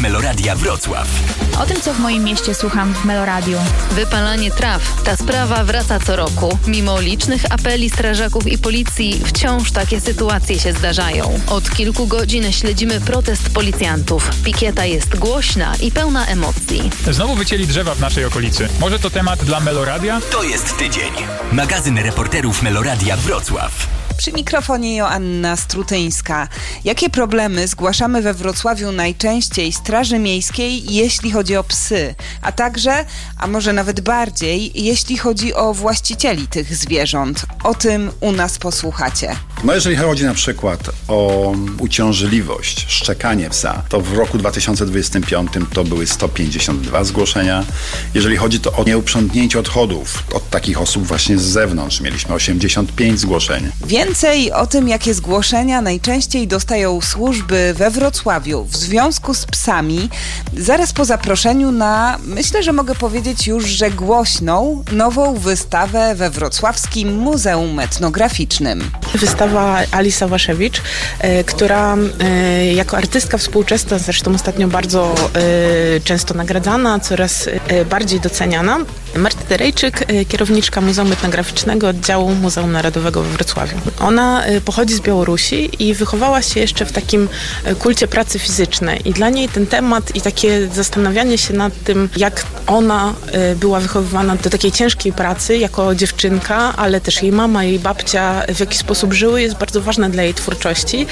Meloradia Wrocław. O tym, co w moim mieście słucham w Meloradiu. Wypalanie traw. Ta sprawa wraca co roku. Mimo licznych apeli strażaków i policji wciąż takie sytuacje się zdarzają. Od kilku godzin śledzimy protest policjantów. Pikieta jest głośna i pełna emocji. Znowu wycięli drzewa w naszej okolicy. Może to temat dla Meloradia? To jest tydzień. Magazyn reporterów Meloradia Wrocław. Przy mikrofonie Joanna Strutyńska. Jakie problemy zgłaszamy we Wrocławiu najczęściej Straży Miejskiej, jeśli chodzi o psy, a także, a może nawet bardziej, jeśli chodzi o właścicieli tych zwierząt? O tym u nas posłuchacie. No jeżeli chodzi na przykład o uciążliwość, szczekanie psa, to w roku 2025 to były 152 zgłoszenia. Jeżeli chodzi to o nieuprzątnięcie odchodów od takich osób właśnie z zewnątrz, mieliśmy 85 zgłoszeń. Więcej o tym, jakie zgłoszenia najczęściej dostają służby we Wrocławiu w związku z psami, zaraz po zaproszeniu na, myślę, że mogę powiedzieć już, że głośną, nową wystawę we Wrocławskim Muzeum Etnograficznym. Wystawa Ali Sawaszewicz, która jako artystka współczesna, zresztą ostatnio bardzo często nagradzana, coraz bardziej doceniana. Marta Derejczyk, kierowniczka Muzeum Etnograficznego Oddziału Muzeum Narodowego we Wrocławiu. Ona pochodzi z Białorusi i wychowała się jeszcze w takim kulcie pracy fizycznej. I dla niej ten temat i takie zastanawianie się nad tym, jak ona była wychowywana do takiej ciężkiej pracy jako dziewczynka, ale też jej mama, jej babcia w jaki sposób żyły, jest bardzo ważne dla jej twórczości.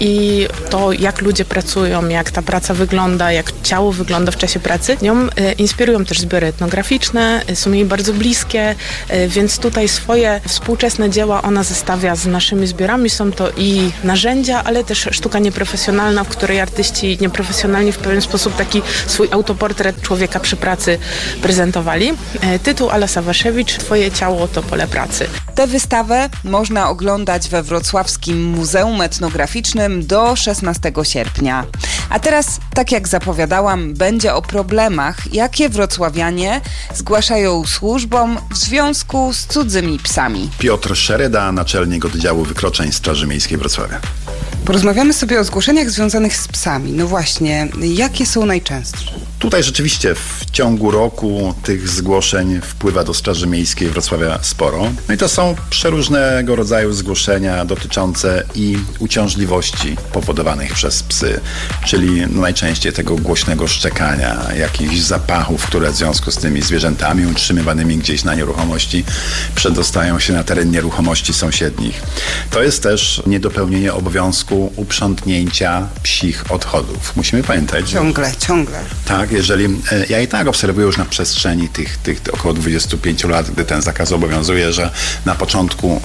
I to, jak ludzie pracują, jak ta praca wygląda, jak ciało wygląda w czasie pracy, nią inspirują też zbiory etnograficzne, są jej bardzo bliskie, więc tutaj swoje współczesne dzieła ona zestawia z naszymi zbiorami. Są to i narzędzia, ale też sztuka nieprofesjonalna, w której artyści nieprofesjonalni w pewien sposób taki swój autoportret człowieka przy pracy prezentowali. Tytuł Ala Sawaszewicz, Twoje ciało to pole pracy. Tę wystawę można oglądać we Wrocławskim Muzeum Etnograficznym do 16 sierpnia. A teraz, tak jak zapowiadałam, będzie o problemach, jakie wrocławianie zgłaszają służbom w związku z cudzymi psami. Piotr Szereda, naczelnik oddziału wykroczeń Straży Miejskiej Wrocławia. Porozmawiamy sobie o zgłoszeniach związanych z psami. No właśnie, jakie są najczęstsze? Tutaj rzeczywiście w ciągu roku tych zgłoszeń wpływa do Straży Miejskiej Wrocławia sporo. No i to są przeróżnego rodzaju zgłoszenia dotyczące i uciążliwości powodowanych przez psy, czyli najczęściej tego głośnego szczekania, jakichś zapachów, które w związku z tymi zwierzętami utrzymywanymi gdzieś na nieruchomości przedostają się na teren nieruchomości sąsiednich. To jest też niedopełnienie obowiązku uprzątnięcia psich odchodów. Musimy pamiętać. Ciągle. Tak, jeżeli ja i tak obserwuję już na przestrzeni tych około 25 lat, gdy ten zakaz obowiązuje, że na początku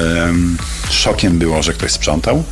szokiem było, że ktoś sprzątał.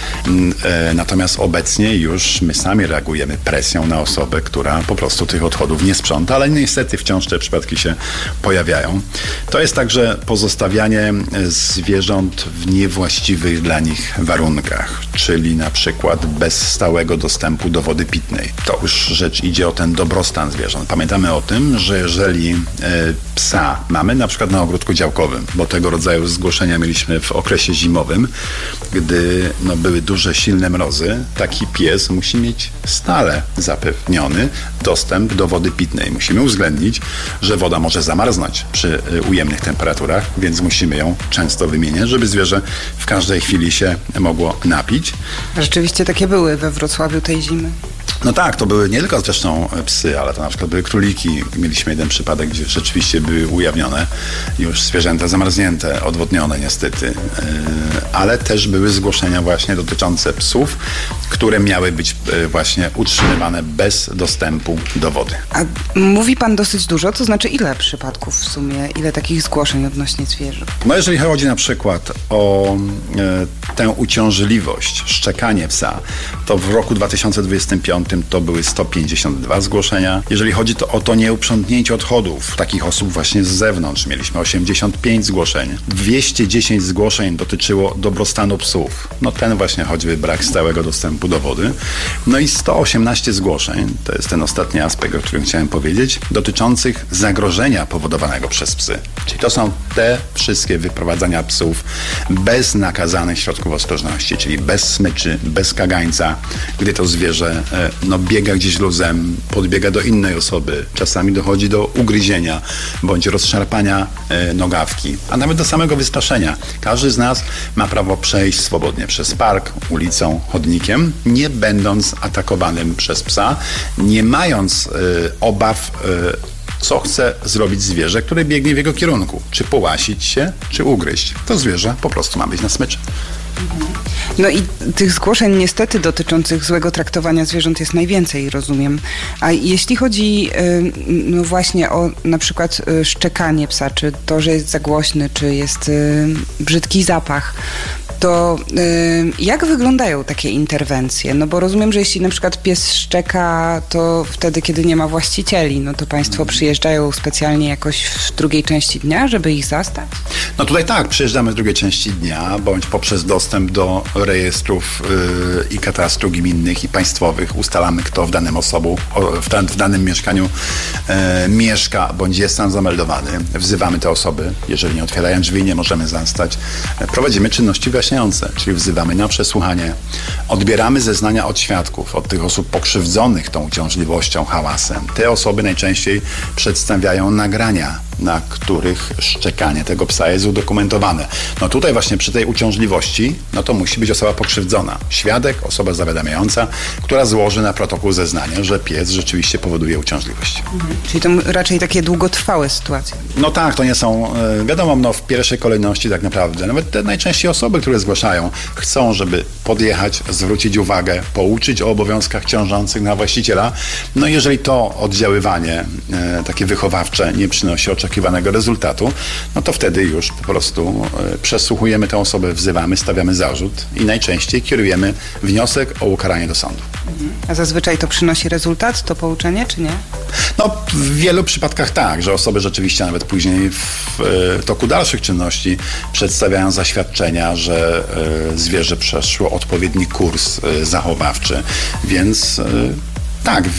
Natomiast obecnie już my sami reagujemy presją na osobę, która po prostu tych odchodów nie sprząta, ale niestety wciąż te przypadki się pojawiają. To jest także pozostawianie zwierząt w niewłaściwych dla nich warunkach, czyli na przykład bez stałego dostępu do wody pitnej. To już rzecz idzie o ten dobrostan zwierząt. Pamiętamy o tym, że jeżeli psa mamy na przykład na ogródku działkowym, bo tego rodzaju zgłoszenia mieliśmy w okresie zimowym, gdy były duże, silne mrozy, taki pies musi mieć stale zapewniony dostęp do wody pitnej. Musimy uwzględnić, że woda może zamarznąć przy ujemnych temperaturach, więc musimy ją często wymieniać, żeby zwierzę w każdej chwili się mogło napić. Rzeczywiście takie były we Wrocławiu tej zimy. No tak, to były nie tylko zresztą psy, ale to na przykład były króliki. Mieliśmy jeden przypadek, gdzie rzeczywiście były ujawnione już zwierzęta zamarznięte, odwodnione niestety. Ale też były zgłoszenia właśnie dotyczące psów, które miały być właśnie utrzymywane bez dostępu do wody. A mówi pan dosyć dużo, to znaczy ile przypadków w sumie, ile takich zgłoszeń odnośnie zwierząt? No jeżeli chodzi na przykład o tę uciążliwość, szczekanie psa, to w roku 2025 to były 152 zgłoszenia. Jeżeli chodzi o to nieuprzątnięcie odchodów takich osób właśnie z zewnątrz, mieliśmy 85 zgłoszeń. 210 zgłoszeń dotyczyło dobrostanu psów. No ten właśnie choćby brak stałego dostępu do wody. No i 118 zgłoszeń, to jest ten ostatni aspekt, o którym chciałem powiedzieć, dotyczących zagrożenia powodowanego przez psy. Czyli to są te wszystkie wyprowadzania psów bez nakazanych środków ostrożności, czyli bez smyczy, bez kagańca, gdy to zwierzę biega gdzieś luzem, podbiega do innej osoby, czasami dochodzi do ugryzienia bądź rozszarpania nogawki, a nawet do samego wystraszenia. Każdy z nas ma prawo przejść swobodnie przez park, ulicą, chodnikiem, nie będąc atakowanym przez psa, nie mając obaw, co chce zrobić zwierzę, które biegnie w jego kierunku. Czy połasić się, czy ugryźć. To zwierzę po prostu ma być na smyczy. No i tych zgłoszeń niestety dotyczących złego traktowania zwierząt jest najwięcej, rozumiem. A jeśli chodzi no właśnie o na przykład szczekanie psa, czy to, że jest za głośny, czy jest brzydki zapach, to jak wyglądają takie interwencje? No bo rozumiem, że jeśli na przykład pies szczeka, to wtedy, kiedy nie ma właścicieli, no to państwo przyjeżdżają specjalnie jakoś w drugiej części dnia, żeby ich zastać? No tutaj tak, przyjeżdżamy w drugiej części dnia, bądź poprzez dostęp do rejestrów i katastru gminnych i państwowych ustalamy, kto w danym mieszkaniu mieszka, bądź jest tam zameldowany. Wzywamy te osoby, jeżeli nie otwierają drzwi, nie możemy zastać. Prowadzimy czynności wyjaśniające, czyli wzywamy na przesłuchanie, odbieramy zeznania od świadków, od tych osób pokrzywdzonych tą uciążliwością, hałasem. Te osoby najczęściej przedstawiają nagrania, na których szczekanie tego psa jest udokumentowane. No tutaj właśnie przy tej uciążliwości, no to musi być osoba pokrzywdzona. Świadek, osoba zawiadamiająca, która złoży na protokół zeznanie, że pies rzeczywiście powoduje uciążliwość. Czyli to raczej takie długotrwałe sytuacje. No tak, to nie są, wiadomo, w pierwszej kolejności tak naprawdę. Nawet te najczęściej osoby, które zgłaszają, chcą, żeby podjechać, zwrócić uwagę, pouczyć o obowiązkach ciążących na właściciela. No jeżeli to oddziaływanie takie wychowawcze nie przynosi oczekiwanego rezultatu, no to wtedy już po prostu przesłuchujemy tę osobę, wzywamy, stawiamy zarzut i najczęściej kierujemy wniosek o ukaranie do sądu. A zazwyczaj to przynosi rezultat, to pouczenie, czy nie? No w wielu przypadkach tak, że osoby rzeczywiście nawet później w toku dalszych czynności przedstawiają zaświadczenia, że zwierzę przeszło odpowiedni kurs zachowawczy, więc tak,